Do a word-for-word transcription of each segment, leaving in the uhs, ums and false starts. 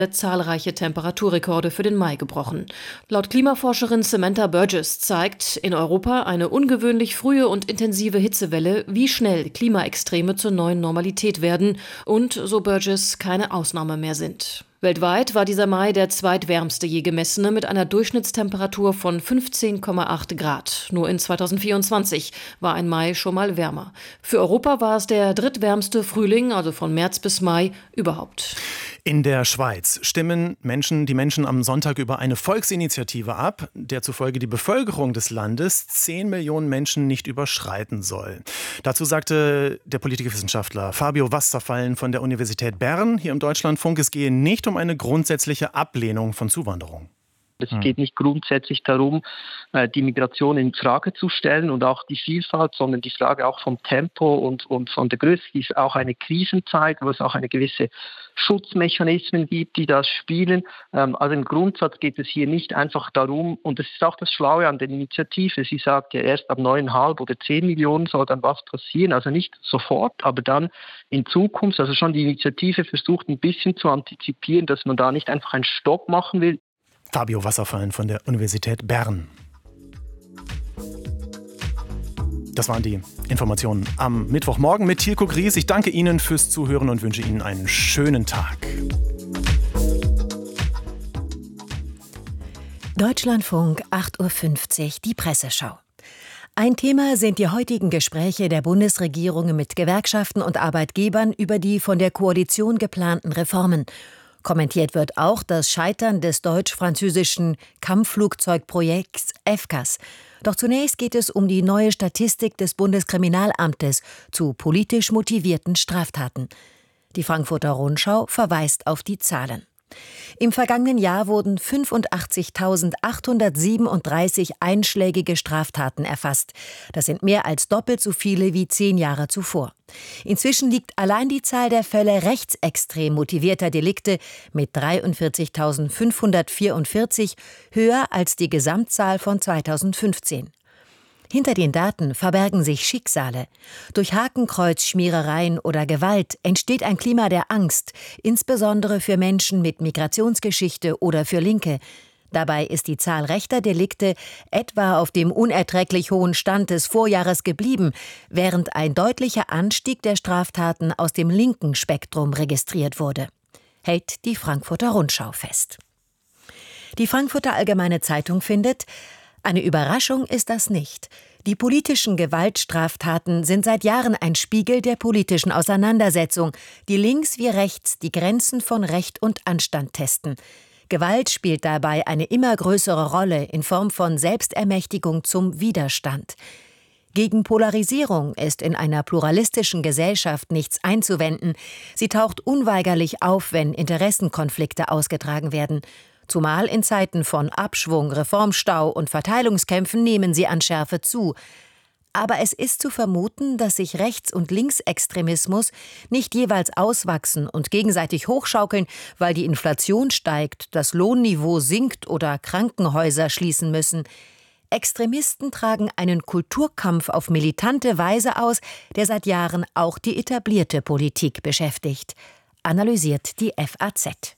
zahlreiche Temperaturrekorde für den Mai gebrochen. Laut Klimaforscherin Samantha Burgess zeigt in Europa eine ungewöhnlich frühe und intensive Hitzewelle, wie schnell Klimaextreme zur neuen Normalität werden und, so Burgess, keine Ausnahme mehr sind. Weltweit war dieser Mai der zweitwärmste je gemessene mit einer Durchschnittstemperatur von fünfzehn Komma acht Grad. Nur in zweitausendvierundzwanzig war ein Mai schon mal wärmer. Für Europa war es der drittwärmste Frühling, also von März bis Mai, überhaupt. In der Schweiz stimmen Menschen, die Menschen am Sonntag über eine Volksinitiative ab, der zufolge die Bevölkerung des Landes zehn Millionen Menschen nicht überschreiten soll. Dazu sagte der Politikwissenschaftler Fabio Wasserfallen von der Universität Bern hier im Deutschlandfunk, es gehe nicht um eine grundsätzliche Ablehnung von Zuwanderung. Es geht nicht grundsätzlich darum, die Migration in Frage zu stellen und auch die Vielfalt, sondern die Frage auch vom Tempo und, und von der Größe. Die ist auch eine Krisenzeit, wo es auch eine gewisse Schutzmechanismen gibt, die das spielen. Also im Grundsatz geht es hier nicht einfach darum, und das ist auch das Schlaue an der Initiative, sie sagt ja erst ab neuneinhalb oder zehn Millionen soll dann was passieren, also nicht sofort, aber dann in Zukunft, also schon die Initiative versucht ein bisschen zu antizipieren, dass man da nicht einfach einen Stopp machen will. Fabio Wasserfallen von der Universität Bern. Das waren die Informationen am Mittwochmorgen mit Tilko Gries. Ich danke Ihnen fürs Zuhören und wünsche Ihnen einen schönen Tag. Deutschlandfunk acht Uhr fünfzig, die Presseschau. Ein Thema sind die heutigen Gespräche der Bundesregierung mit Gewerkschaften und Arbeitgebern über die von der Koalition geplanten Reformen. Kommentiert wird auch das Scheitern des deutsch-französischen Kampfflugzeugprojekts F C A S. Doch zunächst geht es um die neue Statistik des Bundeskriminalamtes zu politisch motivierten Straftaten. Die Frankfurter Rundschau verweist auf die Zahlen. Im vergangenen Jahr wurden fünfundachtzigtausendachthundertsiebenunddreißig einschlägige Straftaten erfasst. Das sind mehr als doppelt so viele wie zehn Jahre zuvor. Inzwischen liegt allein die Zahl der Fälle rechtsextrem motivierter Delikte mit dreiundvierzigtausendfünfhundertvierundvierzig höher als die Gesamtzahl von zweitausendfünfzehn. Hinter den Daten verbergen sich Schicksale. Durch Hakenkreuzschmierereien oder Gewalt entsteht ein Klima der Angst, insbesondere für Menschen mit Migrationsgeschichte oder für Linke. Dabei ist die Zahl rechter Delikte etwa auf dem unerträglich hohen Stand des Vorjahres geblieben, während ein deutlicher Anstieg der Straftaten aus dem linken Spektrum registriert wurde, hält die Frankfurter Rundschau fest. Die Frankfurter Allgemeine Zeitung findet: Eine Überraschung ist das nicht. Die politischen Gewaltstraftaten sind seit Jahren ein Spiegel der politischen Auseinandersetzung, die links wie rechts die Grenzen von Recht und Anstand testen. Gewalt spielt dabei eine immer größere Rolle in Form von Selbstermächtigung zum Widerstand. Gegen Polarisierung ist in einer pluralistischen Gesellschaft nichts einzuwenden. Sie taucht unweigerlich auf, wenn Interessenkonflikte ausgetragen werden. Zumal in Zeiten von Abschwung, Reformstau und Verteilungskämpfen nehmen sie an Schärfe zu. Aber es ist zu vermuten, dass sich Rechts- und Linksextremismus nicht jeweils auswachsen und gegenseitig hochschaukeln, weil die Inflation steigt, das Lohnniveau sinkt oder Krankenhäuser schließen müssen. Extremisten tragen einen Kulturkampf auf militante Weise aus, der seit Jahren auch die etablierte Politik beschäftigt, analysiert die F A Z.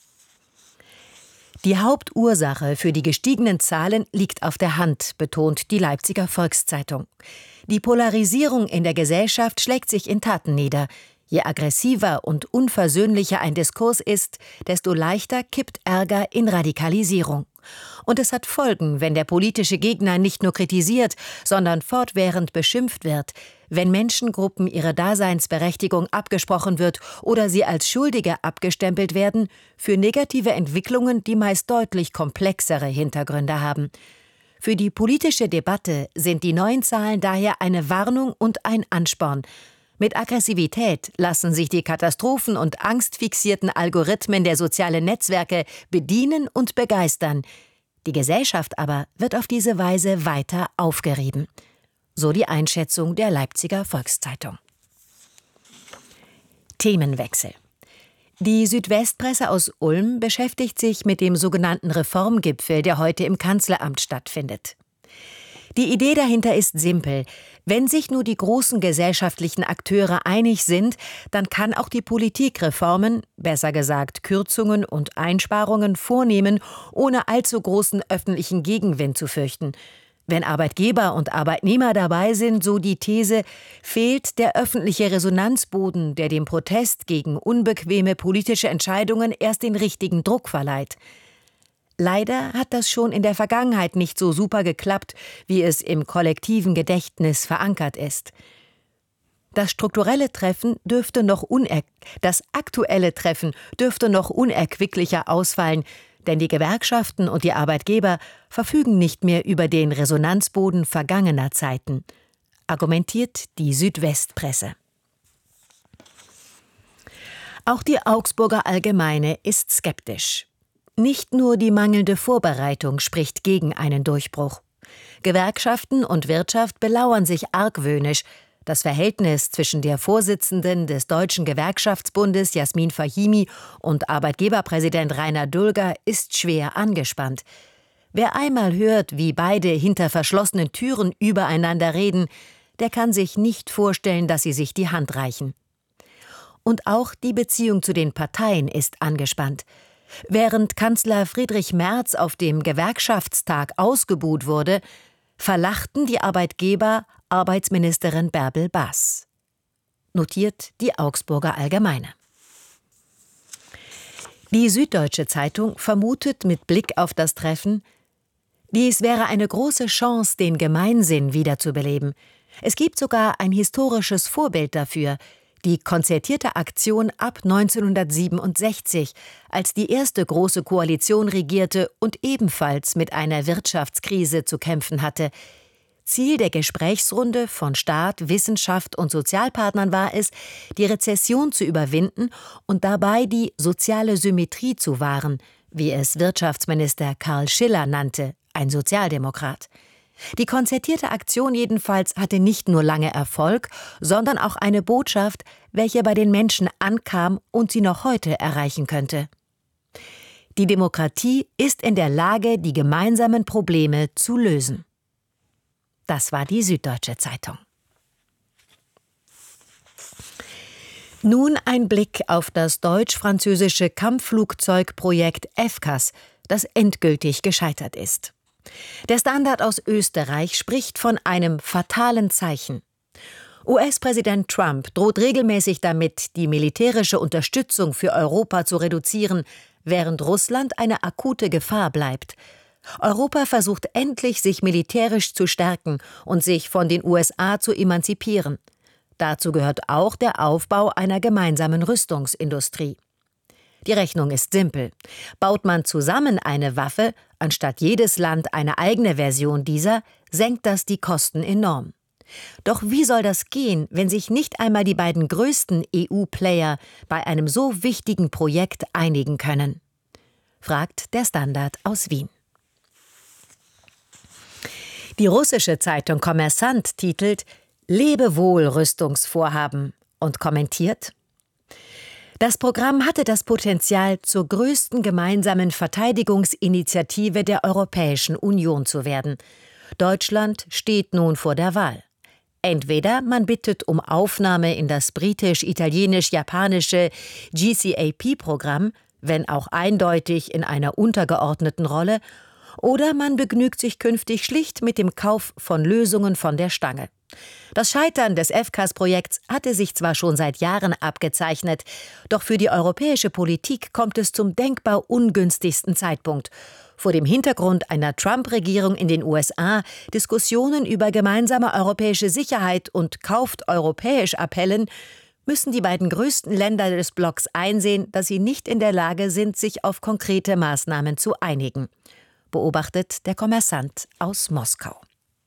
Die Hauptursache für die gestiegenen Zahlen liegt auf der Hand, betont die Leipziger Volkszeitung. Die Polarisierung in der Gesellschaft schlägt sich in Taten nieder. Je aggressiver und unversöhnlicher ein Diskurs ist, desto leichter kippt Ärger in Radikalisierung. Und es hat Folgen, wenn der politische Gegner nicht nur kritisiert, sondern fortwährend beschimpft wird, wenn Menschengruppen ihre Daseinsberechtigung abgesprochen wird oder sie als Schuldige abgestempelt werden, für negative Entwicklungen, die meist deutlich komplexere Hintergründe haben. Für die politische Debatte sind die neuen Zahlen daher eine Warnung und ein Ansporn. Mit Aggressivität lassen sich die katastrophen- und angstfixierten Algorithmen der sozialen Netzwerke bedienen und begeistern. Die Gesellschaft aber wird auf diese Weise weiter aufgerieben. So die Einschätzung der Leipziger Volkszeitung. Themenwechsel. Die Südwestpresse aus Ulm beschäftigt sich mit dem sogenannten Reformgipfel, der heute im Kanzleramt stattfindet. Die Idee dahinter ist simpel. Wenn sich nur die großen gesellschaftlichen Akteure einig sind, dann kann auch die Politik Reformen, besser gesagt Kürzungen und Einsparungen vornehmen, ohne allzu großen öffentlichen Gegenwind zu fürchten. Wenn Arbeitgeber und Arbeitnehmer dabei sind, so die These, fehlt der öffentliche Resonanzboden, der dem Protest gegen unbequeme politische Entscheidungen erst den richtigen Druck verleiht. Leider hat das schon in der Vergangenheit nicht so super geklappt, wie es im kollektiven Gedächtnis verankert ist. Das strukturelle Treffen dürfte noch uner- das aktuelle Treffen dürfte noch unerquicklicher ausfallen, denn die Gewerkschaften und die Arbeitgeber verfügen nicht mehr über den Resonanzboden vergangener Zeiten, argumentiert die Südwestpresse. Auch die Augsburger Allgemeine ist skeptisch. Nicht nur die mangelnde Vorbereitung spricht gegen einen Durchbruch. Gewerkschaften und Wirtschaft belauern sich argwöhnisch. Das Verhältnis zwischen der Vorsitzenden des Deutschen Gewerkschaftsbundes Jasmin Fahimi und Arbeitgeberpräsident Rainer Dulger ist schwer angespannt. Wer einmal hört, wie beide hinter verschlossenen Türen übereinander reden, der kann sich nicht vorstellen, dass sie sich die Hand reichen. Und auch die Beziehung zu den Parteien ist angespannt. Während Kanzler Friedrich Merz auf dem Gewerkschaftstag ausgebuht wurde, verlachten die Arbeitgeber Arbeitsministerin Bärbel Baas. Notiert die Augsburger Allgemeine. Die Süddeutsche Zeitung vermutet mit Blick auf das Treffen, dies wäre eine große Chance, den Gemeinsinn wiederzubeleben. Es gibt sogar ein historisches Vorbild dafür, die konzertierte Aktion ab neunzehnhundertsiebenundsechzig, als die erste große Koalition regierte und ebenfalls mit einer Wirtschaftskrise zu kämpfen hatte. Ziel der Gesprächsrunde von Staat, Wissenschaft und Sozialpartnern war es, die Rezession zu überwinden und dabei die soziale Symmetrie zu wahren, wie es Wirtschaftsminister Karl Schiller nannte, ein Sozialdemokrat. Die konzertierte Aktion jedenfalls hatte nicht nur lange Erfolg, sondern auch eine Botschaft, welche bei den Menschen ankam und sie noch heute erreichen könnte. Die Demokratie ist in der Lage, die gemeinsamen Probleme zu lösen. Das war die Süddeutsche Zeitung. Nun ein Blick auf das deutsch-französische Kampfflugzeugprojekt F C A S, das endgültig gescheitert ist. Der Standard aus Österreich spricht von einem fatalen Zeichen. U S-Präsident Trump droht regelmäßig damit, die militärische Unterstützung für Europa zu reduzieren, während Russland eine akute Gefahr bleibt. Europa versucht endlich, sich militärisch zu stärken und sich von den U S A zu emanzipieren. Dazu gehört auch der Aufbau einer gemeinsamen Rüstungsindustrie. Die Rechnung ist simpel. Baut man zusammen eine Waffe, anstatt jedes Land eine eigene Version dieser, senkt das die Kosten enorm. Doch wie soll das gehen, wenn sich nicht einmal die beiden größten E U-Player bei einem so wichtigen Projekt einigen können? Fragt der Standard aus Wien. Die russische Zeitung Kommersant titelt »Lebe wohl Rüstungsvorhaben« und kommentiert: Das Programm hatte das Potenzial, zur größten gemeinsamen Verteidigungsinitiative der Europäischen Union zu werden. Deutschland steht nun vor der Wahl. Entweder man bittet um Aufnahme in das britisch-italienisch-japanische G C A P-Programm, wenn auch eindeutig in einer untergeordneten Rolle, oder man begnügt sich künftig schlicht mit dem Kauf von Lösungen von der Stange. Das Scheitern des F C A S-Projekts hatte sich zwar schon seit Jahren abgezeichnet, doch für die europäische Politik kommt es zum denkbar ungünstigsten Zeitpunkt. Vor dem Hintergrund einer Trump-Regierung in den U S A, Diskussionen über gemeinsame europäische Sicherheit und Kauft europäisch Appellen, müssen die beiden größten Länder des Blocks einsehen, dass sie nicht in der Lage sind, sich auf konkrete Maßnahmen zu einigen. Beobachtet der Kommersant aus Moskau.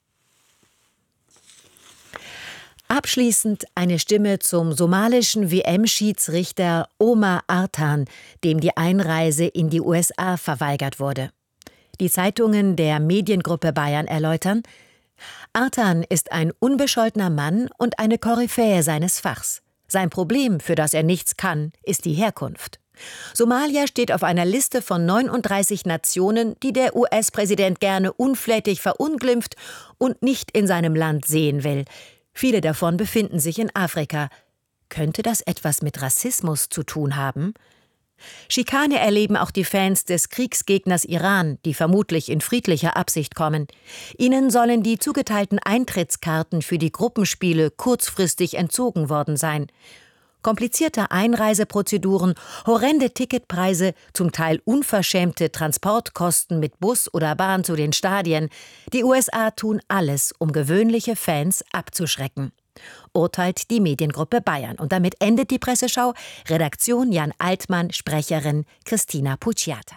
Abschließend eine Stimme zum somalischen W M-Schiedsrichter Omar Artan, dem die Einreise in die U S A verweigert wurde. Die Zeitungen der Mediengruppe Bayern erläutern: Artan ist ein unbescholtener Mann und eine Koryphäe seines Fachs. Sein Problem, für das er nichts kann, ist die Herkunft. Somalia steht auf einer Liste von neununddreißig Nationen, die der U S-Präsident gerne unflätig verunglimpft und nicht in seinem Land sehen will. Viele davon befinden sich in Afrika. Könnte das etwas mit Rassismus zu tun haben? Schikane erleben auch die Fans des Kriegsgegners Iran, die vermutlich in friedlicher Absicht kommen. Ihnen sollen die zugeteilten Eintrittskarten für die Gruppenspiele kurzfristig entzogen worden sein. Komplizierte Einreiseprozeduren, horrende Ticketpreise, zum Teil unverschämte Transportkosten mit Bus oder Bahn zu den Stadien. Die U S A tun alles, um gewöhnliche Fans abzuschrecken. Urteilt die Mediengruppe Bayern. Und damit endet die Presseschau. Redaktion Jan Altmann, Sprecherin Christina Pucciata.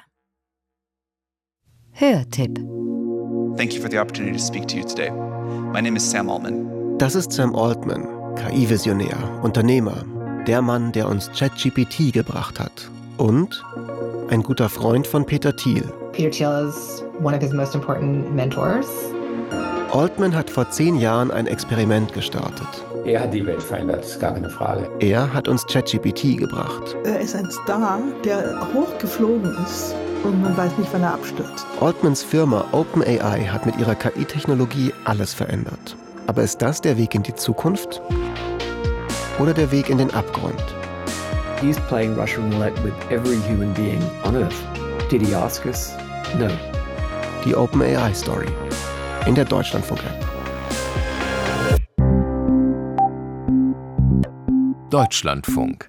Hörtipp. Thank you for the opportunity to speak to you today. My name is Sam Altman. Das ist Sam Altman, K I-Visionär, Unternehmer, der Mann, der uns ChatGPT gebracht hat. Und ein guter Freund von Peter Thiel. Peter Thiel is one of his most important mentors. Altman hat vor zehn Jahren ein Experiment gestartet. Er hat die Welt verändert, das ist gar keine Frage. Er hat uns ChatGPT gebracht. Er ist ein Star, der hochgeflogen ist und man weiß nicht, wann er abstürzt. Altmans Firma OpenAI hat mit ihrer K I-Technologie alles verändert. Aber ist das der Weg in die Zukunft? Oder der Weg in den Abgrund? He's playing Russian roulette with every human being on Earth. Did he ask us? No. Die OpenAI-Story. In der Deutschlandfunk-App. Deutschlandfunk.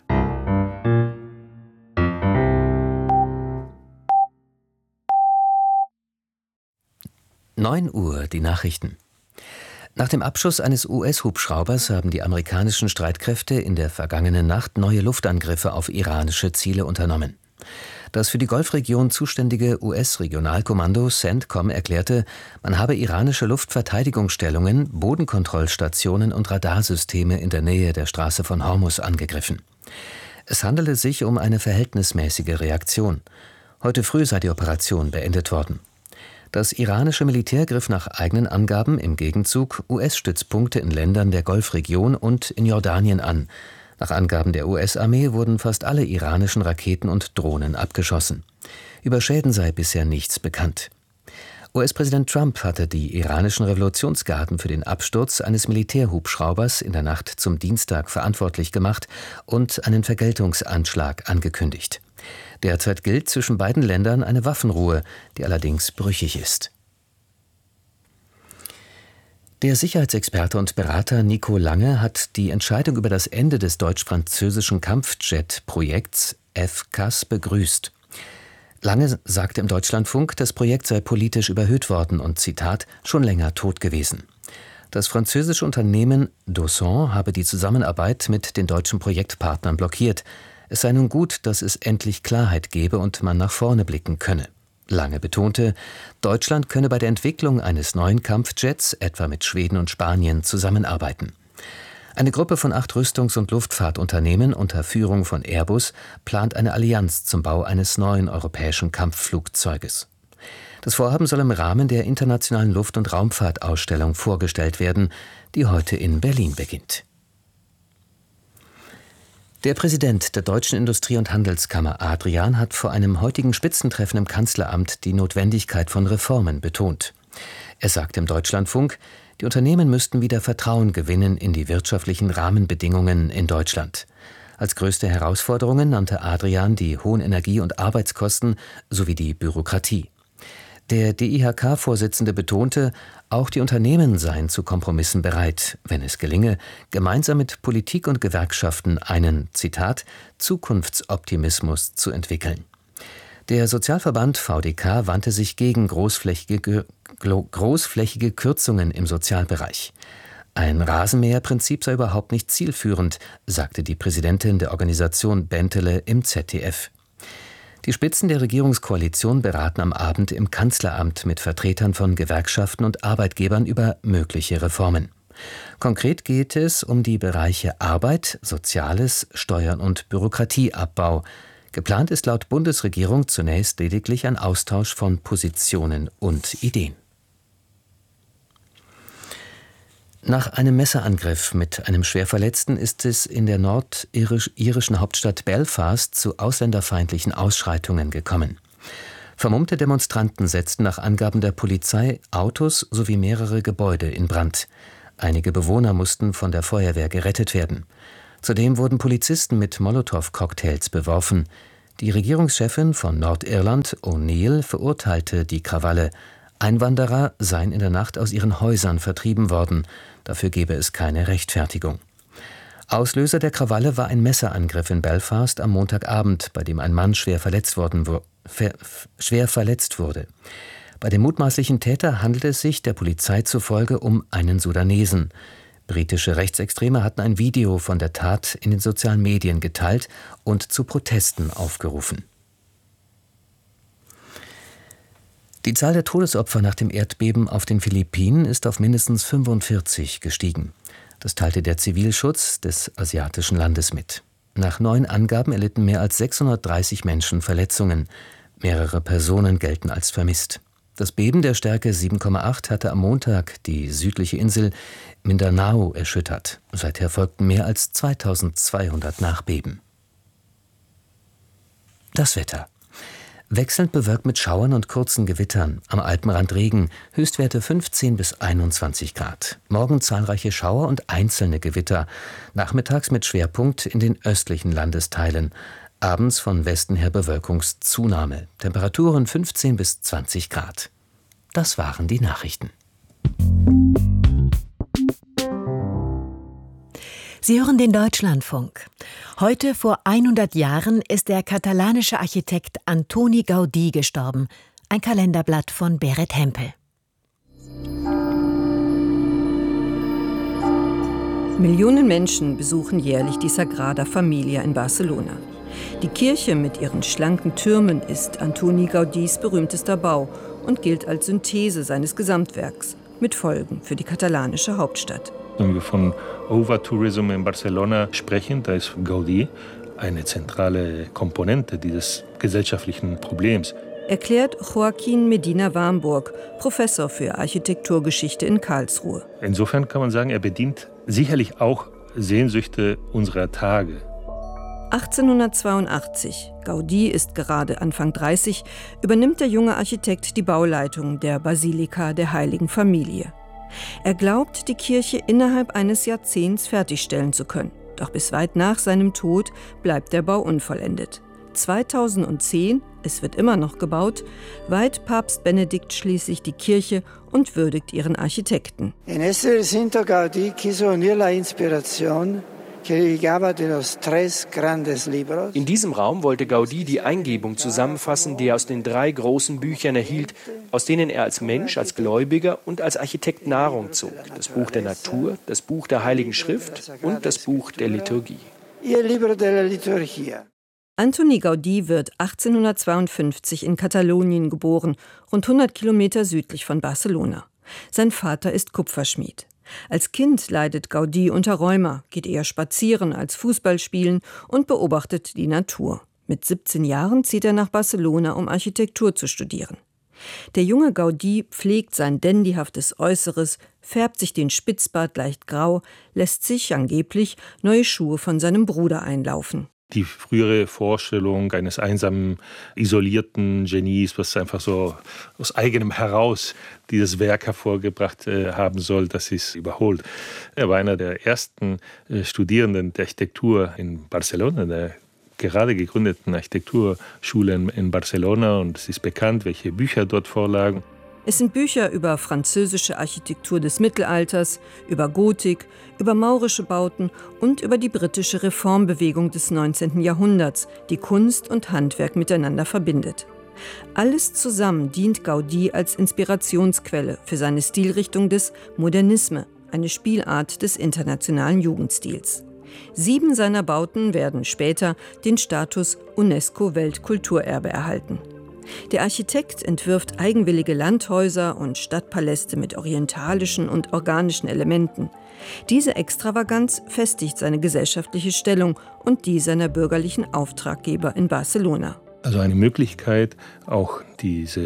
neun Uhr, die Nachrichten. Nach dem Abschuss eines U S-Hubschraubers haben die amerikanischen Streitkräfte in der vergangenen Nacht neue Luftangriffe auf iranische Ziele unternommen. Das für die Golfregion zuständige U S-Regionalkommando CENTCOM erklärte, man habe iranische Luftverteidigungsstellungen, Bodenkontrollstationen und Radarsysteme in der Nähe der Straße von Hormuz angegriffen. Es handelte sich um eine verhältnismäßige Reaktion. Heute früh sei die Operation beendet worden. Das iranische Militär griff nach eigenen Angaben im Gegenzug U S-Stützpunkte in Ländern der Golfregion und in Jordanien an. Nach Angaben der U S-Armee wurden fast alle iranischen Raketen und Drohnen abgeschossen. Über Schäden sei bisher nichts bekannt. U S-Präsident Trump hatte die iranischen Revolutionsgarden für den Absturz eines Militärhubschraubers in der Nacht zum Dienstag verantwortlich gemacht und einen Vergeltungsanschlag angekündigt. Derzeit gilt zwischen beiden Ländern eine Waffenruhe, die allerdings brüchig ist. Der Sicherheitsexperte und Berater Nico Lange hat die Entscheidung über das Ende des deutsch-französischen Kampfjet-Projekts F C A S begrüßt. Lange sagte im Deutschlandfunk, das Projekt sei politisch überhöht worden und, Zitat, schon länger tot gewesen. Das französische Unternehmen Dosson habe die Zusammenarbeit mit den deutschen Projektpartnern blockiert. Es sei nun gut, dass es endlich Klarheit gebe und man nach vorne blicken könne. Lange betonte, Deutschland könne bei der Entwicklung eines neuen Kampfjets etwa mit Schweden und Spanien zusammenarbeiten. Eine Gruppe von acht Rüstungs- und Luftfahrtunternehmen unter Führung von Airbus plant eine Allianz zum Bau eines neuen europäischen Kampfflugzeuges. Das Vorhaben soll im Rahmen der Internationalen Luft- und Raumfahrtausstellung vorgestellt werden, die heute in Berlin beginnt. Der Präsident der Deutschen Industrie- und Handelskammer Adrian hat vor einem heutigen Spitzentreffen im Kanzleramt die Notwendigkeit von Reformen betont. Er sagte im Deutschlandfunk, die Unternehmen müssten wieder Vertrauen gewinnen in die wirtschaftlichen Rahmenbedingungen in Deutschland. Als größte Herausforderungen nannte Adrian die hohen Energie- und Arbeitskosten sowie die Bürokratie. Der D I H K-Vorsitzende betonte, auch die Unternehmen seien zu Kompromissen bereit, wenn es gelinge, gemeinsam mit Politik und Gewerkschaften einen, Zitat, Zukunftsoptimismus zu entwickeln. Der Sozialverband V D K wandte sich gegen großflächige, großflächige Kürzungen im Sozialbereich. Ein Rasenmäherprinzip sei überhaupt nicht zielführend, sagte die Präsidentin der Organisation Bentele im Z D F. Die Spitzen der Regierungskoalition beraten am Abend im Kanzleramt mit Vertretern von Gewerkschaften und Arbeitgebern über mögliche Reformen. Konkret geht es um die Bereiche Arbeit, Soziales, Steuern und Bürokratieabbau. Geplant ist laut Bundesregierung zunächst lediglich ein Austausch von Positionen und Ideen. Nach einem Messerangriff mit einem Schwerverletzten ist es in der nordirischen Hauptstadt Belfast zu ausländerfeindlichen Ausschreitungen gekommen. Vermummte Demonstranten setzten nach Angaben der Polizei Autos sowie mehrere Gebäude in Brand. Einige Bewohner mussten von der Feuerwehr gerettet werden. Zudem wurden Polizisten mit Molotow-Cocktails beworfen. Die Regierungschefin von Nordirland, O'Neill, verurteilte die Krawalle. Einwanderer seien in der Nacht aus ihren Häusern vertrieben worden. Dafür gebe es keine Rechtfertigung. Auslöser der Krawalle war ein Messerangriff in Belfast am Montagabend, bei dem ein Mann schwer verletzt, worden, ver, schwer verletzt wurde. Bei dem mutmaßlichen Täter handelt es sich der Polizei zufolge um einen Sudanesen. Britische Rechtsextreme hatten ein Video von der Tat in den sozialen Medien geteilt und zu Protesten aufgerufen. Die Zahl der Todesopfer nach dem Erdbeben auf den Philippinen ist auf mindestens fünfundvierzig gestiegen. Das teilte der Zivilschutz des asiatischen Landes mit. Nach neuen Angaben erlitten mehr als sechshundertdreißig Menschen Verletzungen. Mehrere Personen gelten als vermisst. Das Beben der Stärke sieben Komma acht hatte am Montag die südliche Insel Mindanao erschüttert. Seither folgten mehr als zweitausendzweihundert Nachbeben. Das Wetter. Wechselnd bewölkt mit Schauern und kurzen Gewittern, am Alpenrand Regen, Höchstwerte fünfzehn bis einundzwanzig Grad. Morgen zahlreiche Schauer und einzelne Gewitter, nachmittags mit Schwerpunkt in den östlichen Landesteilen. Abends von Westen her Bewölkungszunahme, Temperaturen fünfzehn bis zwanzig Grad. Das waren die Nachrichten. Sie hören den Deutschlandfunk. Heute vor hundert Jahren ist der katalanische Architekt Antoni Gaudí gestorben. Ein Kalenderblatt von Berit Hempel. Millionen Menschen besuchen jährlich die Sagrada Familia in Barcelona. Die Kirche mit ihren schlanken Türmen ist Antoni Gaudís berühmtester Bau und gilt als Synthese seines Gesamtwerks, mit Folgen für die katalanische Hauptstadt. Wenn wir von Overtourism in Barcelona sprechen, da ist Gaudí eine zentrale Komponente dieses gesellschaftlichen Problems. Erklärt Joaquín Medina Warmburg, Professor für Architekturgeschichte in Karlsruhe. Insofern kann man sagen, er bedient sicherlich auch Sehnsüchte unserer Tage. achtzehnhundertzweiundachtzig, Gaudí ist gerade Anfang dreißig, übernimmt der junge Architekt die Bauleitung der Basilika der Heiligen Familie. Er glaubt, die Kirche innerhalb eines Jahrzehnts fertigstellen zu können. Doch bis weit nach seinem Tod bleibt der Bau unvollendet. zweitausendzehn, es wird immer noch gebaut, weiht Papst Benedikt schließlich die Kirche und würdigt ihren Architekten. In este recinto Gaudí quiso unir la inspiración. In diesem Raum wollte Gaudí die Eingebung zusammenfassen, die er aus den drei großen Büchern erhielt, aus denen er als Mensch, als Gläubiger und als Architekt Nahrung zog. Das Buch der Natur, das Buch der Heiligen Schrift und das Buch der Liturgie. Antoni Gaudí wird achtzehnhundertzweiundfünfzig in Katalonien geboren, rund hundert Kilometer südlich von Barcelona. Sein Vater ist Kupferschmied. Als Kind leidet Gaudí unter Rheuma, geht eher spazieren als Fußball spielen und beobachtet die Natur. Mit siebzehn Jahren zieht er nach Barcelona, um Architektur zu studieren. Der junge Gaudí pflegt sein dandyhaftes Äußeres, färbt sich den Spitzbart leicht grau, lässt sich angeblich neue Schuhe von seinem Bruder einlaufen. Die frühere Vorstellung eines einsamen, isolierten Genies, was einfach so aus eigenem heraus dieses Werk hervorgebracht äh, haben soll, das ist überholt. Er war einer der ersten äh, Studierenden der Architektur in Barcelona, der gerade gegründeten Architekturschule in, in Barcelona, und es ist bekannt, welche Bücher dort vorlagen. Es sind Bücher über französische Architektur des Mittelalters, über Gotik, über maurische Bauten und über die britische Reformbewegung des neunzehnten Jahrhunderts, die Kunst und Handwerk miteinander verbindet. Alles zusammen dient Gaudí als Inspirationsquelle für seine Stilrichtung des Modernisme, eine Spielart des internationalen Jugendstils. Sieben seiner Bauten werden später den Status UNESCO-Weltkulturerbe erhalten. Der Architekt entwirft eigenwillige Landhäuser und Stadtpaläste mit orientalischen und organischen Elementen. Diese Extravaganz festigt seine gesellschaftliche Stellung und die seiner bürgerlichen Auftraggeber in Barcelona. Also eine Möglichkeit, auch diese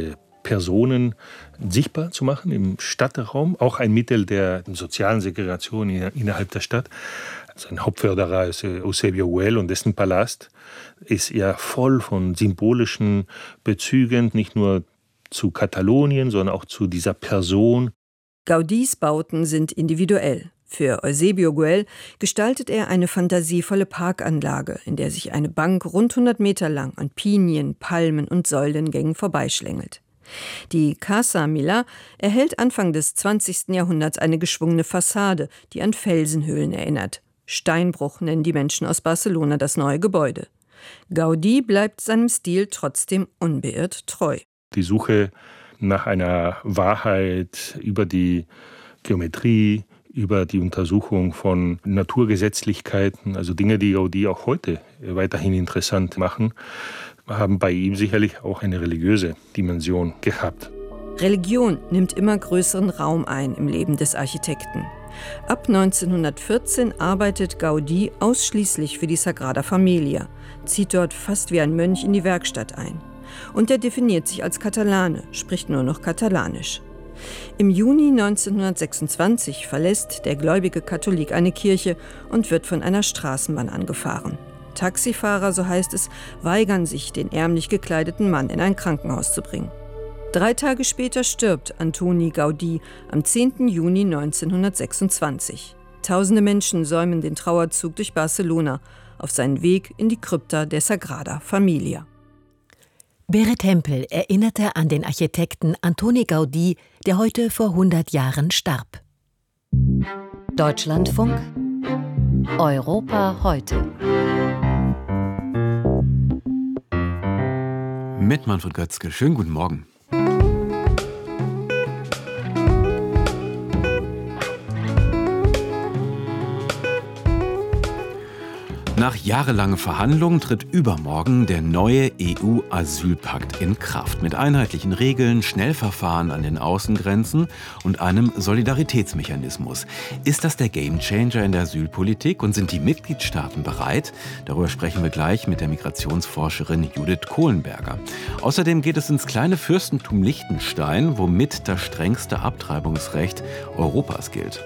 Personen sichtbar zu machen im Stadtraum. Auch ein Mittel der sozialen Segregation innerhalb der Stadt. Sein Hauptförderer ist Eusebio Güell und dessen Palast ist ja voll von symbolischen Bezügen, nicht nur zu Katalonien, sondern auch zu dieser Person. Gaudís Bauten sind individuell. Für Eusebio Güell gestaltet er eine fantasievolle Parkanlage, in der sich eine Bank rund hundert Meter lang an Pinien, Palmen und Säulengängen vorbeischlängelt. Die Casa Milà erhält Anfang des zwanzigsten Jahrhunderts eine geschwungene Fassade, die an Felsenhöhlen erinnert. Steinbruch nennen die Menschen aus Barcelona das neue Gebäude. Gaudí bleibt seinem Stil trotzdem unbeirrt treu. Die Suche nach einer Wahrheit über die Geometrie, über die Untersuchung von Naturgesetzlichkeiten, also Dinge, die Gaudí auch heute weiterhin interessant machen, haben bei ihm sicherlich auch eine religiöse Dimension gehabt. Religion nimmt immer größeren Raum ein im Leben des Architekten. Ab neunzehnhundertvierzehn arbeitet Gaudí ausschließlich für die Sagrada Familia, zieht dort fast wie ein Mönch in die Werkstatt ein. Und er definiert sich als Katalane, spricht nur noch Katalanisch. Im Juni neunzehnhundertsechsundzwanzig verlässt der gläubige Katholik eine Kirche und wird von einer Straßenbahn angefahren. Taxifahrer, so heißt es, weigern sich, den ärmlich gekleideten Mann in ein Krankenhaus zu bringen. Drei Tage später stirbt Antoni Gaudí am zehnten Juni neunzehnhundertsechsundzwanzig. Tausende Menschen säumen den Trauerzug durch Barcelona auf seinen Weg in die Krypta der Sagrada Familia. Berit Hempel erinnerte an den Architekten Antoni Gaudí, der heute vor hundert Jahren starb. Deutschlandfunk Europa heute. Mit Manfred Götzke. Schönen guten Morgen. Nach jahrelangen Verhandlungen tritt übermorgen der neue E U-Asylpakt in Kraft. Mit einheitlichen Regeln, Schnellverfahren an den Außengrenzen und einem Solidaritätsmechanismus. Ist das der Gamechanger in der Asylpolitik und sind die Mitgliedstaaten bereit? Darüber sprechen wir gleich mit der Migrationsforscherin Judith Kohlenberger. Außerdem geht es ins kleine Fürstentum Liechtenstein, womit das strengste Abtreibungsrecht Europas gilt.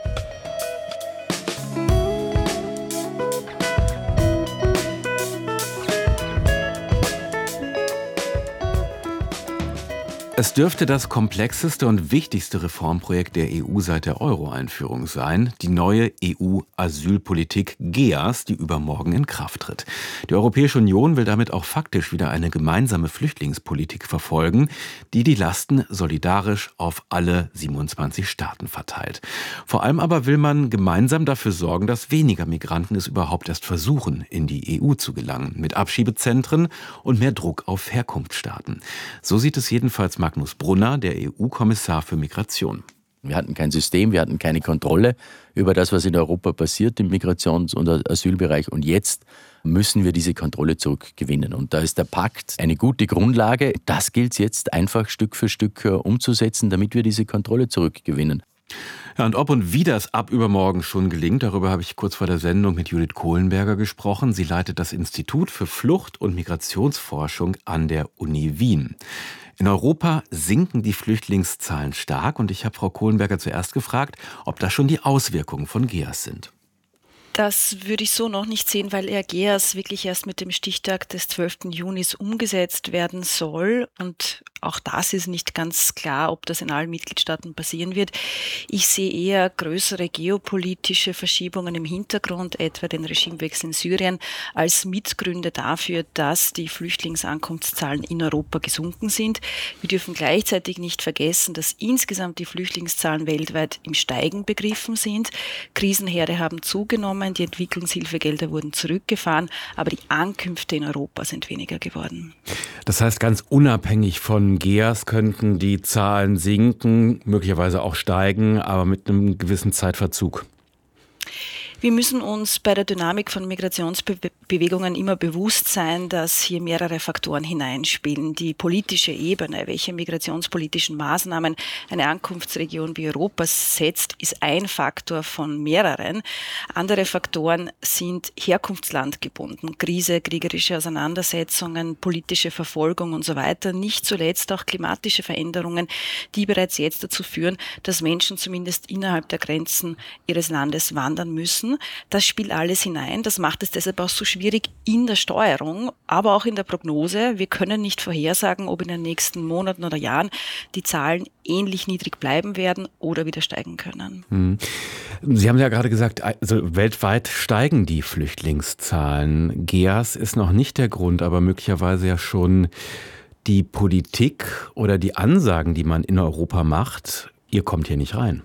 Es dürfte das komplexeste und wichtigste Reformprojekt der E U seit der Euro-Einführung sein, die neue E U-Asylpolitik G E A S, die übermorgen in Kraft tritt. Die Europäische Union will damit auch faktisch wieder eine gemeinsame Flüchtlingspolitik verfolgen, die die Lasten solidarisch auf alle siebenundzwanzig Staaten verteilt. Vor allem aber will man gemeinsam dafür sorgen, dass weniger Migranten es überhaupt erst versuchen, in die E U zu gelangen, mit Abschiebezentren und mehr Druck auf Herkunftsstaaten. So sieht es jedenfalls Magnus Brunner, der E U-Kommissar für Migration. Wir hatten kein System, wir hatten keine Kontrolle über das, was in Europa passiert im Migrations- und Asylbereich. Und jetzt müssen wir diese Kontrolle zurückgewinnen. Und da ist der Pakt eine gute Grundlage. Das gilt es jetzt einfach Stück für Stück umzusetzen, damit wir diese Kontrolle zurückgewinnen. Ja, und ob und wie das ab übermorgen schon gelingt, darüber habe ich kurz vor der Sendung mit Judith Kohlenberger gesprochen. Sie leitet das Institut für Flucht- und Migrationsforschung an der Uni Wien. In Europa sinken die Flüchtlingszahlen stark und ich habe Frau Kohlenberger zuerst gefragt, ob das schon die Auswirkungen von G E A S sind. Das würde ich so noch nicht sehen, weil R G E A S wirklich erst mit dem Stichtag des zwölften Junis umgesetzt werden soll. Und auch das ist nicht ganz klar, ob das in allen Mitgliedstaaten passieren wird. Ich sehe eher größere geopolitische Verschiebungen im Hintergrund, etwa den Regimewechsel in Syrien, als Mitgründe dafür, dass die Flüchtlingsankunftszahlen in Europa gesunken sind. Wir dürfen gleichzeitig nicht vergessen, dass insgesamt die Flüchtlingszahlen weltweit im Steigen begriffen sind. Krisenherde haben zugenommen, die Entwicklungshilfegelder wurden zurückgefahren, aber die Ankünfte in Europa sind weniger geworden. Das heißt, ganz unabhängig von G E A S könnten die Zahlen sinken, möglicherweise auch steigen, aber mit einem gewissen Zeitverzug. Wir müssen uns bei der Dynamik von Migrationsbewegungen Bewegungen immer bewusst sein, dass hier mehrere Faktoren hineinspielen. Die politische Ebene, welche migrationspolitischen Maßnahmen eine Ankunftsregion wie Europa setzt, ist ein Faktor von mehreren. Andere Faktoren sind herkunftslandgebunden. Krise, kriegerische Auseinandersetzungen, politische Verfolgung und so weiter. Nicht zuletzt auch klimatische Veränderungen, die bereits jetzt dazu führen, dass Menschen zumindest innerhalb der Grenzen ihres Landes wandern müssen. Das spielt alles hinein. Das macht es deshalb auch so schwierig in der Steuerung, aber auch in der Prognose. Wir können nicht vorhersagen, ob in den nächsten Monaten oder Jahren die Zahlen ähnlich niedrig bleiben werden oder wieder steigen können. Hm. Sie haben ja gerade gesagt, also weltweit steigen die Flüchtlingszahlen. G E A S ist noch nicht der Grund, aber möglicherweise ja schon die Politik oder die Ansagen, die man in Europa macht. Ihr kommt hier nicht rein.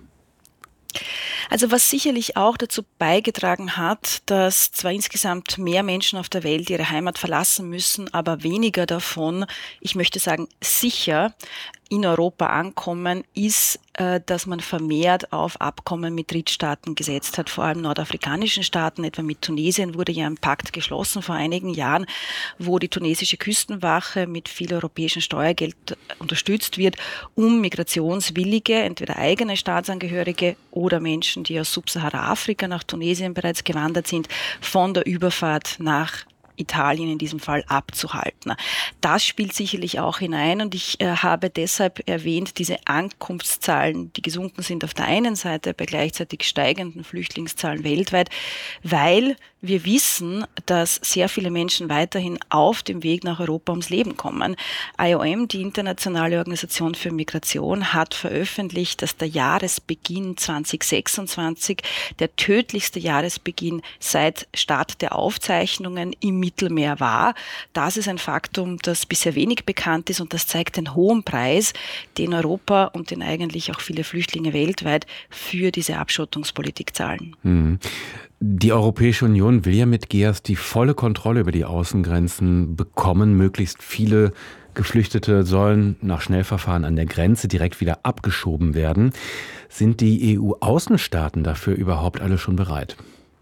Also was sicherlich auch dazu beigetragen hat, dass zwar insgesamt mehr Menschen auf der Welt ihre Heimat verlassen müssen, aber weniger davon, ich möchte sagen, sicher in Europa ankommen, ist, dass man vermehrt auf Abkommen mit Drittstaaten gesetzt hat, vor allem nordafrikanischen Staaten, etwa mit Tunesien wurde ja ein Pakt geschlossen vor einigen Jahren, wo die tunesische Küstenwache mit viel europäischem Steuergeld unterstützt wird, um migrationswillige, entweder eigene Staatsangehörige oder Menschen, die aus Subsahara-Afrika nach Tunesien bereits gewandert sind, von der Überfahrt nach Italien in diesem Fall abzuhalten. Das spielt sicherlich auch hinein und ich äh, habe deshalb erwähnt, diese Ankunftszahlen, die gesunken sind auf der einen Seite bei gleichzeitig steigenden Flüchtlingszahlen weltweit, weil wir wissen, dass sehr viele Menschen weiterhin auf dem Weg nach Europa ums Leben kommen. I O M, die Internationale Organisation für Migration, hat veröffentlicht, dass der Jahresbeginn zwanzig sechsundzwanzig der tödlichste Jahresbeginn seit Start der Aufzeichnungen im Mittelmeer war. Das ist ein Faktum, das bisher wenig bekannt ist und das zeigt den hohen Preis, den Europa und den eigentlich auch viele Flüchtlinge weltweit für diese Abschottungspolitik zahlen. Hm. Die Europäische Union will ja mit G E A S die volle Kontrolle über die Außengrenzen bekommen. Möglichst viele Geflüchtete sollen nach Schnellverfahren an der Grenze direkt wieder abgeschoben werden. Sind die E U-Außenstaaten dafür überhaupt alle schon bereit?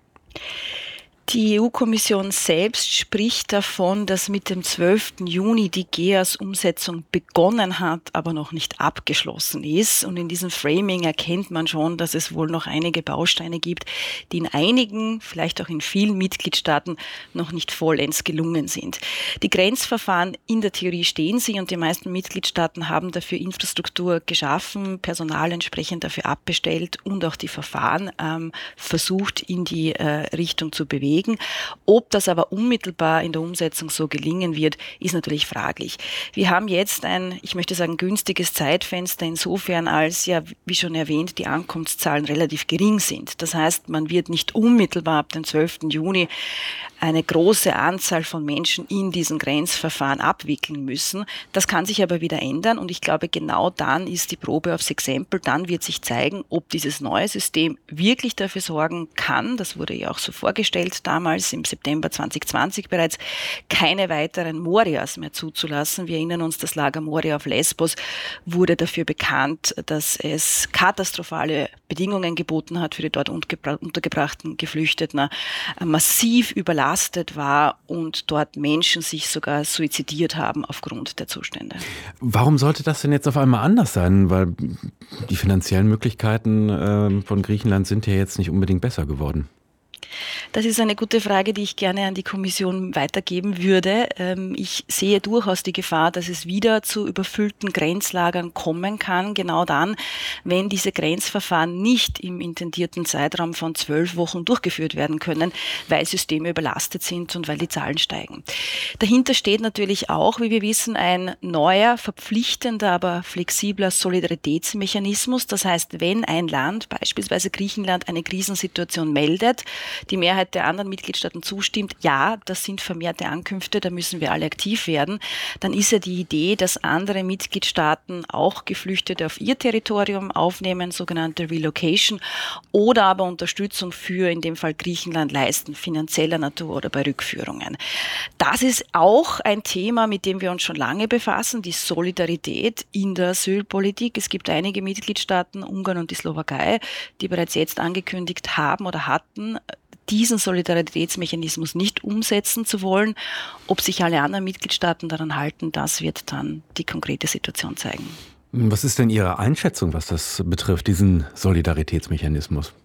Die E U-Kommission selbst spricht davon, dass mit dem zwölften Juni die G E A S-Umsetzung begonnen hat, aber noch nicht abgeschlossen ist. Und in diesem Framing erkennt man schon, dass es wohl noch einige Bausteine gibt, die in einigen, vielleicht auch in vielen Mitgliedstaaten noch nicht vollends gelungen sind. Die Grenzverfahren in der Theorie stehen sie und die meisten Mitgliedstaaten haben dafür Infrastruktur geschaffen, Personal entsprechend dafür abbestellt und auch die Verfahren ähm, versucht in die äh, Richtung zu bewegen. Ob das aber unmittelbar in der Umsetzung so gelingen wird, ist natürlich fraglich. Wir haben jetzt ein, ich möchte sagen, günstiges Zeitfenster insofern, als ja, wie schon erwähnt, die Ankunftszahlen relativ gering sind. Das heißt, man wird nicht unmittelbar ab dem zwölften Juni eine große Anzahl von Menschen in diesen Grenzverfahren abwickeln müssen. Das kann sich aber wieder ändern und ich glaube, genau dann ist die Probe aufs Exempel. Dann wird sich zeigen, ob dieses neue System wirklich dafür sorgen kann, das wurde ja auch so vorgestellt, damals im September zwanzig zwanzig bereits, keine weiteren Morias mehr zuzulassen. Wir erinnern uns, das Lager Moria auf Lesbos wurde dafür bekannt, dass es katastrophale Bedingungen geboten hat für die dort untergebrachten Geflüchteten, massiv überlastet war und dort Menschen sich sogar suizidiert haben aufgrund der Zustände. Warum sollte das denn jetzt auf einmal anders sein? Weil die finanziellen Möglichkeiten äh, von Griechenland sind ja jetzt nicht unbedingt besser geworden. Das ist eine gute Frage, die ich gerne an die Kommission weitergeben würde. Ich sehe durchaus die Gefahr, dass es wieder zu überfüllten Grenzlagern kommen kann, genau dann, wenn diese Grenzverfahren nicht im intendierten Zeitraum von zwölf Wochen durchgeführt werden können, weil Systeme überlastet sind und weil die Zahlen steigen. Dahinter steht natürlich auch, wie wir wissen, ein neuer, verpflichtender, aber flexibler Solidaritätsmechanismus. Das heißt, wenn ein Land, beispielsweise Griechenland, eine Krisensituation meldet, die Mehrheit der anderen Mitgliedstaaten zustimmt, ja, das sind vermehrte Ankünfte, da müssen wir alle aktiv werden, dann ist ja die Idee, dass andere Mitgliedstaaten auch Geflüchtete auf ihr Territorium aufnehmen, sogenannte Relocation, oder aber Unterstützung für, in dem Fall Griechenland, leisten, finanzieller Natur oder bei Rückführungen. Das ist auch ein Thema, mit dem wir uns schon lange befassen, die Solidarität in der Asylpolitik. Es gibt einige Mitgliedstaaten, Ungarn und die Slowakei, die bereits jetzt angekündigt haben oder hatten, diesen Solidaritätsmechanismus nicht umsetzen zu wollen. Ob sich alle anderen Mitgliedstaaten daran halten, das wird dann die konkrete Situation zeigen. Was ist denn Ihre Einschätzung, was das betrifft, diesen Solidaritätsmechanismus?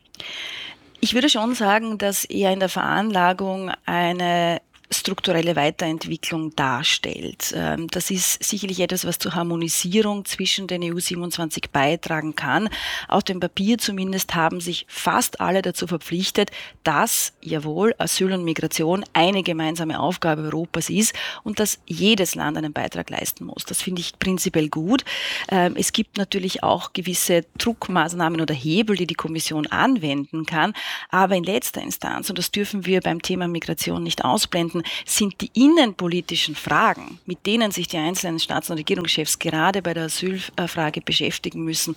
Ich würde schon sagen, dass er in der Veranlagung eine strukturelle Weiterentwicklung darstellt. Das ist sicherlich etwas, was zur Harmonisierung zwischen den E U siebenundzwanzig beitragen kann. Auf dem Papier zumindest haben sich fast alle dazu verpflichtet, dass, jawohl, Asyl und Migration eine gemeinsame Aufgabe Europas ist und dass jedes Land einen Beitrag leisten muss. Das finde ich prinzipiell gut. Es gibt natürlich auch gewisse Druckmaßnahmen oder Hebel, die die Kommission anwenden kann, aber in letzter Instanz, und das dürfen wir beim Thema Migration nicht ausblenden, sind die innenpolitischen Fragen, mit denen sich die einzelnen Staats- und Regierungschefs gerade bei der Asylfrage beschäftigen müssen,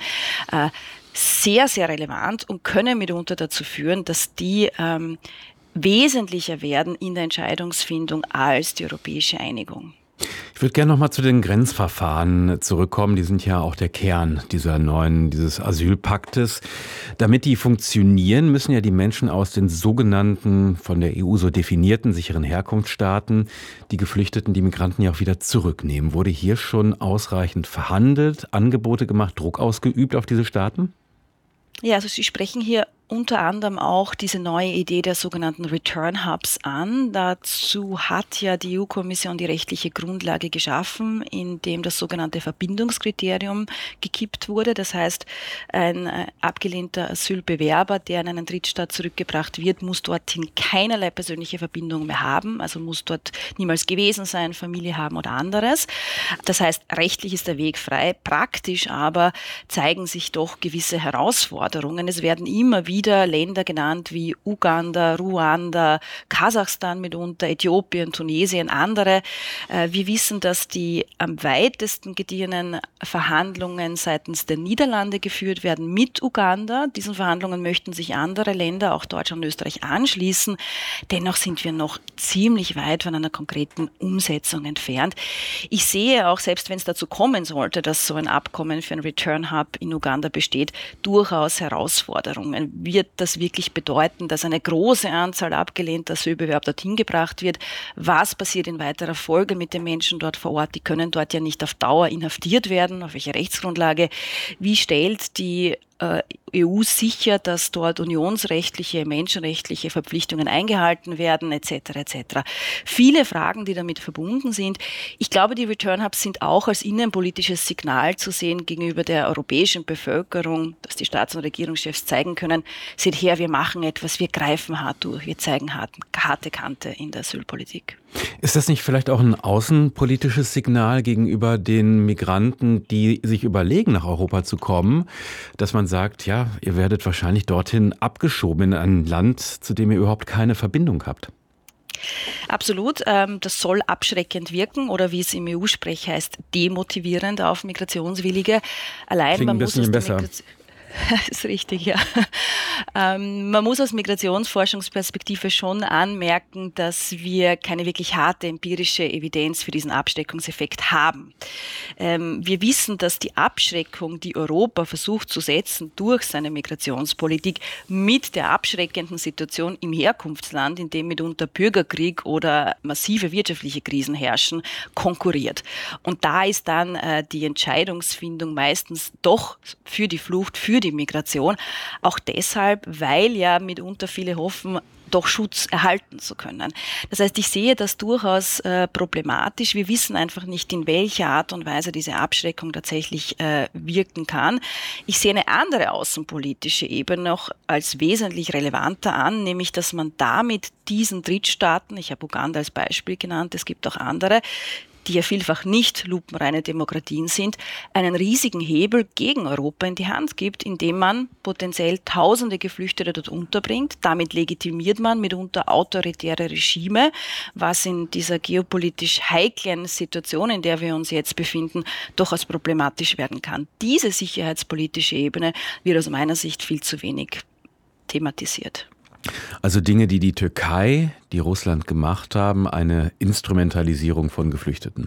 sehr, sehr relevant und können mitunter dazu führen, dass die ähm, wesentlicher werden in der Entscheidungsfindung als die europäische Einigung. Ich würde gerne noch mal zu den Grenzverfahren zurückkommen. Die sind ja auch der Kern dieser neuen, dieses Asylpaktes. Damit die funktionieren, müssen ja die Menschen aus den sogenannten, von der E U so definierten sicheren Herkunftsstaaten, die Geflüchteten, die Migranten ja auch wieder zurücknehmen. Wurde hier schon ausreichend verhandelt, Angebote gemacht, Druck ausgeübt auf diese Staaten? Ja, also Sie sprechen hier unter anderem auch diese neue Idee der sogenannten Return Hubs an. Dazu hat ja die E U-Kommission die rechtliche Grundlage geschaffen, indem das sogenannte Verbindungskriterium gekippt wurde. Das heißt, ein abgelehnter Asylbewerber, der in einen Drittstaat zurückgebracht wird, muss dorthin keinerlei persönliche Verbindung mehr haben, also muss dort niemals gewesen sein, Familie haben oder anderes. Das heißt, rechtlich ist der Weg frei, praktisch aber zeigen sich doch gewisse Herausforderungen. Es werden immer wieder wieder Länder genannt wie Uganda, Ruanda, Kasachstan mitunter, Äthiopien, Tunesien, andere. Wir wissen, dass die am weitesten gediehenen Verhandlungen seitens der Niederlande geführt werden mit Uganda. Diesen Verhandlungen möchten sich andere Länder, auch Deutschland und Österreich, anschließen. Dennoch sind wir noch ziemlich weit von einer konkreten Umsetzung entfernt. Ich sehe auch, selbst wenn es dazu kommen sollte, dass so ein Abkommen für ein Return Hub in Uganda besteht, durchaus Herausforderungen. Wird das wirklich bedeuten, dass eine große Anzahl abgelehnter Asylbewerber dorthin gebracht wird? Was passiert in weiterer Folge mit den Menschen dort vor Ort? Die können dort ja nicht auf Dauer inhaftiert werden. Auf welche Rechtsgrundlage? Wie stellt die E U sicher, dass dort unionsrechtliche, menschenrechtliche Verpflichtungen eingehalten werden, et cetera et cetera. Viele Fragen, die damit verbunden sind. Ich glaube, die Return Hubs sind auch als innenpolitisches Signal zu sehen gegenüber der europäischen Bevölkerung, dass die Staats- und Regierungschefs zeigen können, seht her, wir machen etwas, wir greifen hart durch, wir zeigen hart, harte Kante in der Asylpolitik. Ist das nicht vielleicht auch ein außenpolitisches Signal gegenüber den Migranten, die sich überlegen, nach Europa zu kommen, dass man sagt, ja, ihr werdet wahrscheinlich dorthin abgeschoben in ein Land, zu dem ihr überhaupt keine Verbindung habt? Absolut. Das soll abschreckend wirken oder wie es im E U-Sprech heißt, demotivierend auf Migrationswillige. Allein Klingt man ein bisschen muss besser. Das ist richtig, ja. Ähm, man muss aus Migrationsforschungsperspektive schon anmerken, dass wir keine wirklich harte empirische Evidenz für diesen Abschreckungseffekt haben. Ähm, wir wissen, dass die Abschreckung, die Europa versucht zu setzen durch seine Migrationspolitik, mit der abschreckenden Situation im Herkunftsland, in dem mitunter Bürgerkrieg oder massive wirtschaftliche Krisen herrschen, konkurriert. Und da ist dann äh, die Entscheidungsfindung meistens doch für die Flucht, für die die Migration, auch deshalb, weil ja mitunter viele hoffen, doch Schutz erhalten zu können. Das heißt, ich sehe das durchaus äh, problematisch. Wir wissen einfach nicht, in welcher Art und Weise diese Abschreckung tatsächlich äh, wirken kann. Ich sehe eine andere außenpolitische Ebene noch als wesentlich relevanter an, nämlich, dass man damit diesen Drittstaaten, ich habe Uganda als Beispiel genannt, es gibt auch andere, die ja vielfach nicht lupenreine Demokratien sind, einen riesigen Hebel gegen Europa in die Hand gibt, indem man potenziell tausende Geflüchtete dort unterbringt. Damit legitimiert man mitunter autoritäre Regime, was in dieser geopolitisch heiklen Situation, in der wir uns jetzt befinden, durchaus problematisch werden kann. Diese sicherheitspolitische Ebene wird aus meiner Sicht viel zu wenig thematisiert. Also Dinge, die die Türkei, die Russland gemacht haben, eine Instrumentalisierung von Geflüchteten.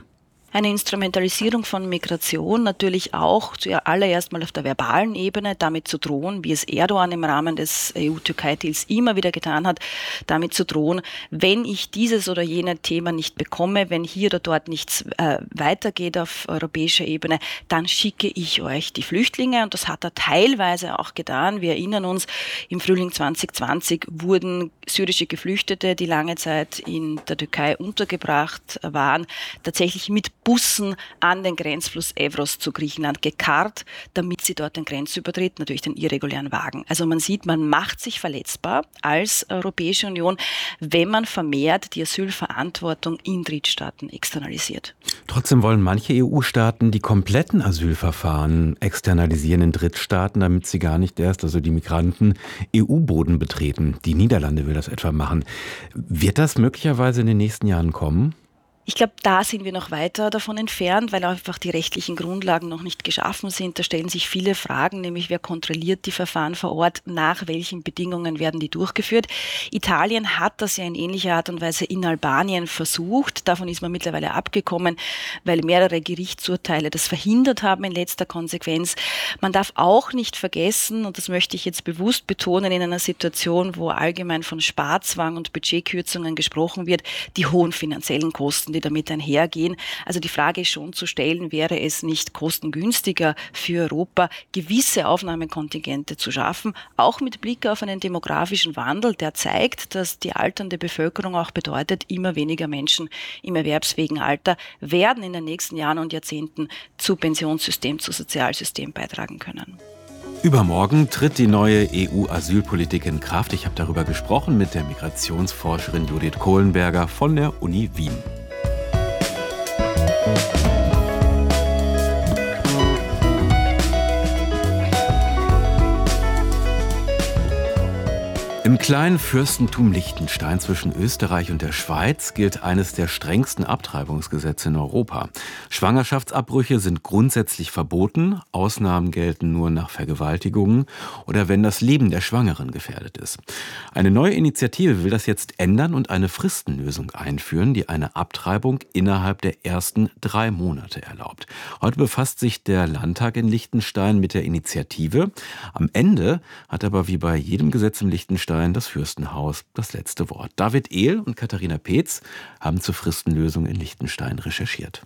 Eine Instrumentalisierung von Migration natürlich auch zuallererst mal auf der verbalen Ebene, damit zu drohen, wie es Erdogan im Rahmen des E U-Türkei-Deals immer wieder getan hat, damit zu drohen, wenn ich dieses oder jenes Thema nicht bekomme, wenn hier oder dort nichts äh, weitergeht auf europäischer Ebene, dann schicke ich euch die Flüchtlinge. Und das hat er teilweise auch getan. Wir erinnern uns, im Frühling zwanzig zwanzig wurden syrische Geflüchtete, die lange Zeit in der Türkei untergebracht waren, tatsächlich mit Bussen an den Grenzfluss Evros zu Griechenland gekarrt, damit sie dort den Grenzübertritt, natürlich den irregulären Wagen. Also man sieht, man macht sich verletzbar als Europäische Union, wenn man vermehrt die Asylverantwortung in Drittstaaten externalisiert. Trotzdem wollen manche E U-Staaten die kompletten Asylverfahren externalisieren in Drittstaaten, damit sie gar nicht erst, also die Migranten, E U-Boden betreten. Die Niederlande will das etwa machen. Wird das möglicherweise in den nächsten Jahren kommen? Ich glaube, da sind wir noch weiter davon entfernt, weil einfach die rechtlichen Grundlagen noch nicht geschaffen sind. Da stellen sich viele Fragen, nämlich wer kontrolliert die Verfahren vor Ort, nach welchen Bedingungen werden die durchgeführt. Italien hat das ja in ähnlicher Art und Weise in Albanien versucht. Davon ist man mittlerweile abgekommen, weil mehrere Gerichtsurteile das verhindert haben in letzter Konsequenz. Man darf auch nicht vergessen, und das möchte ich jetzt bewusst betonen, in einer Situation, wo allgemein von Sparzwang und Budgetkürzungen gesprochen wird, die hohen finanziellen Kosten, die damit einhergehen. Also die Frage ist schon zu stellen, wäre es nicht kostengünstiger für Europa, gewisse Aufnahmekontingente zu schaffen, auch mit Blick auf einen demografischen Wandel, der zeigt, dass die alternde Bevölkerung auch bedeutet, immer weniger Menschen im erwerbsfähigen Alter werden in den nächsten Jahren und Jahrzehnten zu Pensionssystem, zu Sozialsystem beitragen können. Übermorgen tritt die neue E U-Asylpolitik in Kraft. Ich habe darüber gesprochen mit der Migrationsforscherin Judith Kohlenberger von der Uni Wien. Im kleinen Fürstentum Liechtenstein zwischen Österreich und der Schweiz gilt eines der strengsten Abtreibungsgesetze in Europa. Schwangerschaftsabbrüche sind grundsätzlich verboten, Ausnahmen gelten nur nach Vergewaltigungen oder wenn das Leben der Schwangeren gefährdet ist. Eine neue Initiative will das jetzt ändern und eine Fristenlösung einführen, die eine Abtreibung innerhalb der ersten drei Monate erlaubt. Heute befasst sich der Landtag in Liechtenstein mit der Initiative. Am Ende hat aber wie bei jedem Gesetz im Liechtenstein das Fürstenhaus das letzte Wort. David Ehl und Katharina Peetz haben zur Fristenlösung in Liechtenstein recherchiert.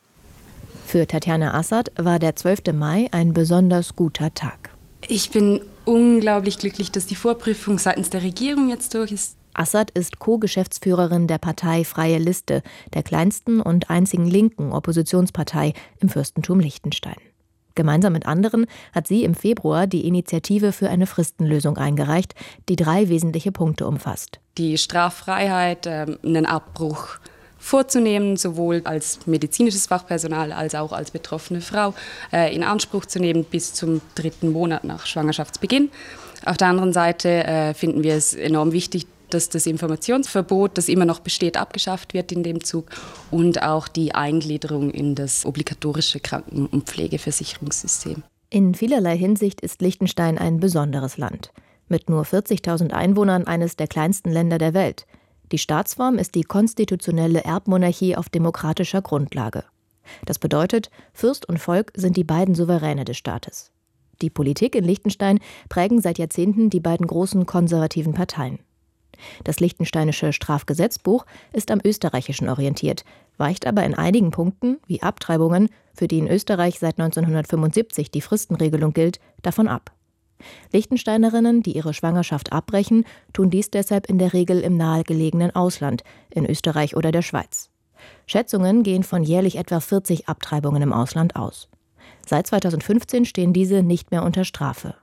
Für Tatjana Assad war der zwölfte Mai ein besonders guter Tag. Ich bin unglaublich glücklich, dass die Vorprüfung seitens der Regierung jetzt durch ist. Assad ist Co-Geschäftsführerin der Partei Freie Liste, der kleinsten und einzigen linken Oppositionspartei im Fürstentum Liechtenstein. Gemeinsam mit anderen hat sie im Februar die Initiative für eine Fristenlösung eingereicht, die drei wesentliche Punkte umfasst. Die Straffreiheit, äh, einen Abbruch vorzunehmen, sowohl als medizinisches Fachpersonal als auch als betroffene Frau äh, in Anspruch zu nehmen bis zum dritten Monat nach Schwangerschaftsbeginn. Auf der anderen Seite äh, finden wir es enorm wichtig, dass das Informationsverbot, das immer noch besteht, abgeschafft wird in dem Zug und auch die Eingliederung in das obligatorische Kranken- und Pflegeversicherungssystem. In vielerlei Hinsicht ist Liechtenstein ein besonderes Land. Mit nur vierzigtausend Einwohnern eines der kleinsten Länder der Welt. Die Staatsform ist die konstitutionelle Erbmonarchie auf demokratischer Grundlage. Das bedeutet, Fürst und Volk sind die beiden Souveräne des Staates. Die Politik in Liechtenstein prägen seit Jahrzehnten die beiden großen konservativen Parteien. Das liechtensteinische Strafgesetzbuch ist am österreichischen orientiert, weicht aber in einigen Punkten, wie Abtreibungen, für die in Österreich seit neunzehnhundertfünfundsiebzig die Fristenregelung gilt, davon ab. Liechtensteinerinnen, die ihre Schwangerschaft abbrechen, tun dies deshalb in der Regel im nahegelegenen Ausland, in Österreich oder der Schweiz. Schätzungen gehen von jährlich etwa vierzig Abtreibungen im Ausland aus. Seit zweitausendfünfzehn stehen diese nicht mehr unter Strafe.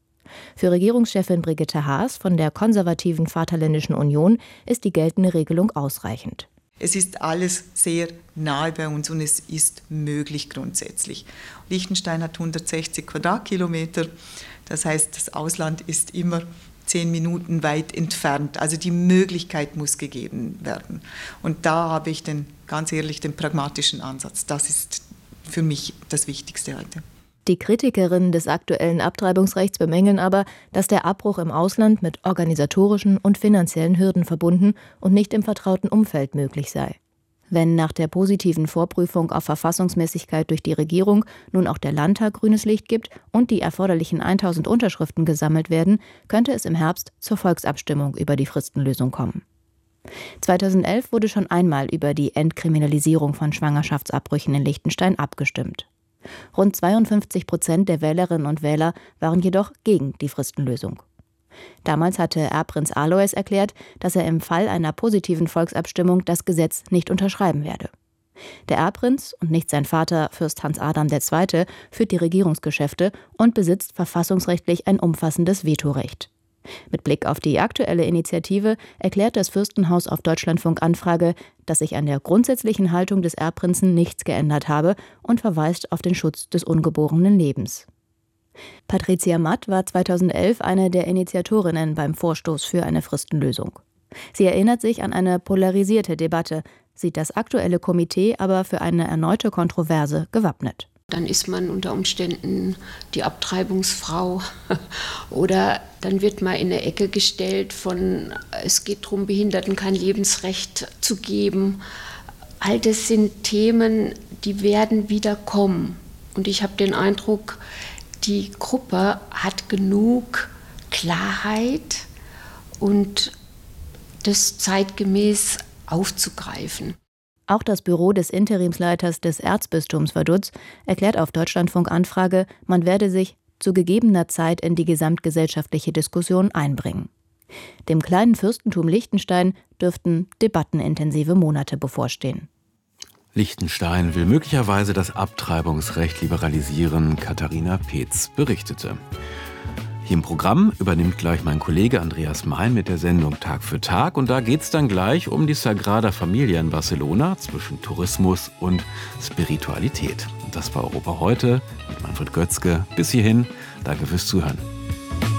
Für Regierungschefin Brigitte Haas von der konservativen Vaterländischen Union ist die geltende Regelung ausreichend. Es ist alles sehr nahe bei uns und es ist möglich grundsätzlich. Liechtenstein hat hundertsechzig Quadratkilometer, das heißt, das Ausland ist immer zehn Minuten weit entfernt. Also die Möglichkeit muss gegeben werden. Und da habe ich den, ganz ehrlich den pragmatischen Ansatz. Das ist für mich das Wichtigste heute. Die Kritikerinnen des aktuellen Abtreibungsrechts bemängeln aber, dass der Abbruch im Ausland mit organisatorischen und finanziellen Hürden verbunden und nicht im vertrauten Umfeld möglich sei. Wenn nach der positiven Vorprüfung auf Verfassungsmäßigkeit durch die Regierung nun auch der Landtag grünes Licht gibt und die erforderlichen tausend Unterschriften gesammelt werden, könnte es im Herbst zur Volksabstimmung über die Fristenlösung kommen. zweitausendelf wurde schon einmal über die Entkriminalisierung von Schwangerschaftsabbrüchen in Liechtenstein abgestimmt. Rund zweiundfünfzig Prozent der Wählerinnen und Wähler waren jedoch gegen die Fristenlösung. Damals hatte Erbprinz Alois erklärt, dass er im Fall einer positiven Volksabstimmung das Gesetz nicht unterschreiben werde. Der Erbprinz und nicht sein Vater, Fürst Hans Adam der Zweite., führt die Regierungsgeschäfte und besitzt verfassungsrechtlich ein umfassendes Vetorecht. Mit Blick auf die aktuelle Initiative erklärt das Fürstenhaus auf Deutschlandfunk Anfrage, dass sich an der grundsätzlichen Haltung des Erbprinzen nichts geändert habe und verweist auf den Schutz des ungeborenen Lebens. Patricia Matt war zweitausendelf eine der Initiatorinnen beim Vorstoß für eine Fristenlösung. Sie erinnert sich an eine polarisierte Debatte, sieht das aktuelle Komitee aber für eine erneute Kontroverse gewappnet. Dann ist man unter Umständen die Abtreibungsfrau oder dann wird man in eine Ecke gestellt von, es geht darum, Behinderten kein Lebensrecht zu geben. All das sind Themen, die werden wieder kommen. Und ich habe den Eindruck, die Gruppe hat genug Klarheit und das zeitgemäß aufzugreifen. Auch das Büro des Interimsleiters des Erzbistums Vaduz erklärt auf Deutschlandfunk Anfrage, man werde sich zu gegebener Zeit in die gesamtgesellschaftliche Diskussion einbringen. Dem kleinen Fürstentum Liechtenstein dürften debattenintensive Monate bevorstehen. Liechtenstein will möglicherweise das Abtreibungsrecht liberalisieren, Katharina Peetz berichtete. Hier im Programm übernimmt gleich mein Kollege Andreas Mein mit der Sendung Tag für Tag. Und da geht es dann gleich um die Sagrada Familia in Barcelona zwischen Tourismus und Spiritualität. Und das war Europa heute mit Manfred Götzke. Bis hierhin, danke fürs Zuhören.